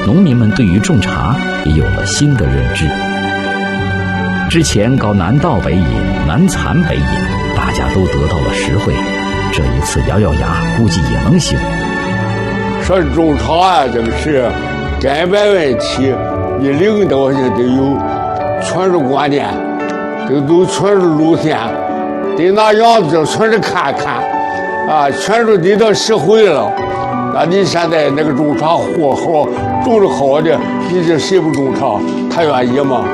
农民们对于种茶也有了新的认知。之前搞南稻北引、南蚕北引，大家都得到了实惠，这一次咬咬牙，估计也能行。 说种茶啊，这个是根本问题，你领导上得有全是观念，这都全是路线，得拿样子全是看看啊，全是得到实惠了。那你现在那个种茶货好，种的好的，你这谁不种茶？他愿意吗？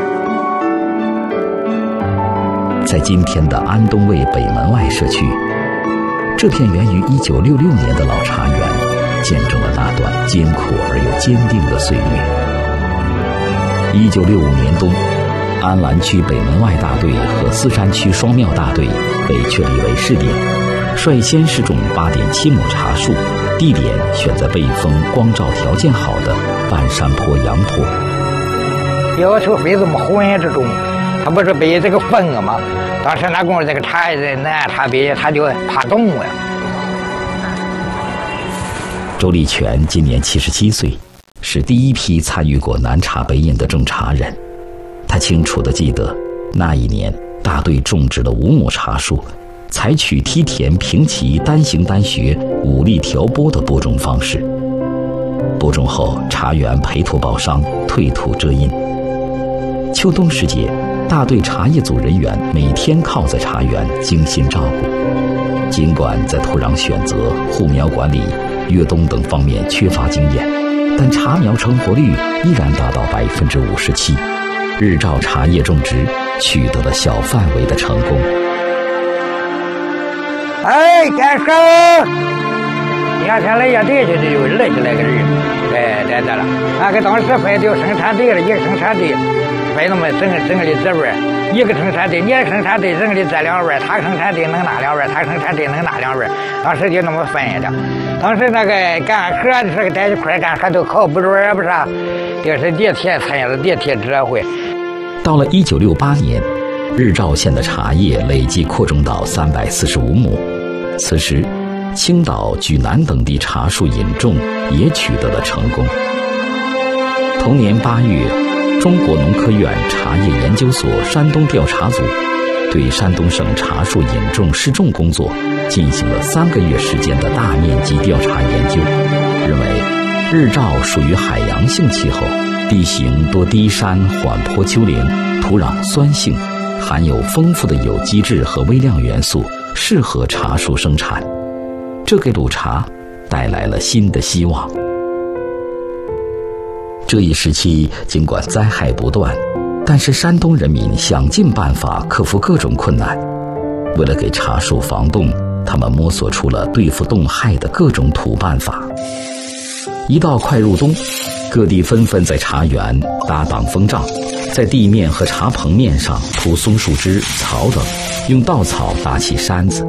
在今天的安东卫北门外社区，这片源于1966年的老茶园，见证了那段艰苦而又坚定的岁月。1965年冬，安澜区北门外大队和思山区双庙大队被确立为试点，率先试种8.7亩茶树，地点选在背风光照条件好的半山坡阳坡。 有时候非这么混着种，他不是被这个风了吗？当时那公这个茶南茶北，他就怕冻了。 周立全今年77岁，是第一批参与过南茶北引的种茶人。他清楚地记得，那一年大队种植了5亩茶树，采取梯田平齐、单行单学、5粒调播的播种方式。播种后，茶园培土保墒，退土遮阴。秋冬时节，大队茶叶组人员每天靠在茶园精心照顾。尽管在土壤选择、护苗管理、越冬等方面缺乏经验，但茶苗成活率依然达到57%。日照茶叶种植取得了小范围的成功。 哎，干手！你看现在也对就累起来个人，对了，那个当时分就生产队了，一个生产队分那么整个的职位，一个生产队，你的生产队整个这2位，他生产队能拿2位，他生产队能拿2位，当时就那么分的。当时那个干活的这个在一块干活都靠不住，不是？就是地铁参加了地铁指挥。 到了1968年，日照县的茶叶累计扩种到345亩。此时，青岛、莒南等地茶树引种也取得了成功。同年8月，中国农科院茶叶研究所山东调查组对山东省茶树引种试种工作进行了3个月时间的大面积调查研究，认为日照属于海洋性气候，地形多低山缓坡丘陵，土壤酸性，含有丰富的有机质和微量元素，适合茶树生产。这给鲁茶带来了新的希望。这一时期，尽管灾害不断，但是山东人民想尽办法克服各种困难。为了给茶树防冻，他们摸索出了对付冻害的各种土办法。一到快入冬，各地纷纷在茶园搭挡风帐，在地面和茶棚面上铺松树枝、草等，用稻草搭起山子。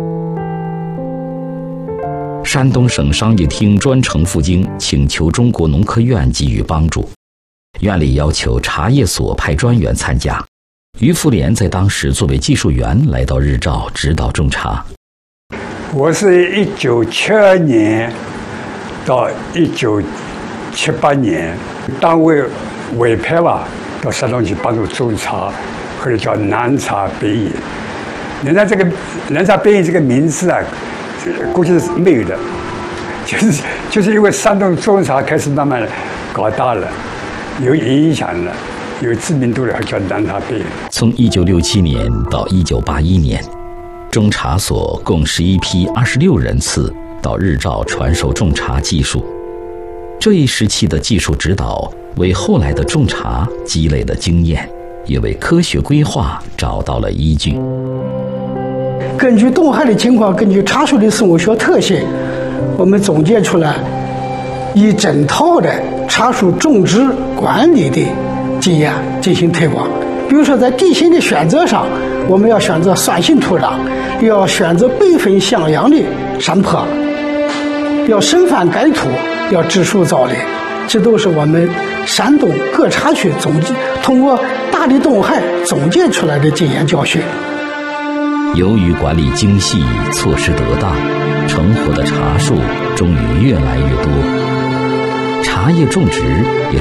山东省商业厅专程赴京，请求中国农科院给予帮助。院里要求茶叶所派专员参加。于福莲在当时作为技术员来到日照指导种茶。 我是1972年到1978年，单位委派吧，到山东去帮助种茶，或者叫南茶北引。人家这个南茶北引这个名字啊，估计是没有的，就是因为山东种茶开始慢慢搞大了，有影响了，有知名度了，还叫南茶北引。 从1967年到1981年，种茶所共11批26人次到日照传授种茶技术。这一时期的技术指导为后来的种茶积累了经验，也为科学规划找到了依据。 根据冻害的情况，根据茶树的生物学特性，我们总结出来一整套的茶树种植管理的经验进行推广。比如说在地形的选择上，我们要选择酸性土壤，要选择辈分向阳的山坡，要深翻改土，要植树造林，这都是我们山东各茶区通过大的冻害总结出来的经验教训。 由于管理精细，措施得当，成活的茶树终于越来越多，茶叶种植也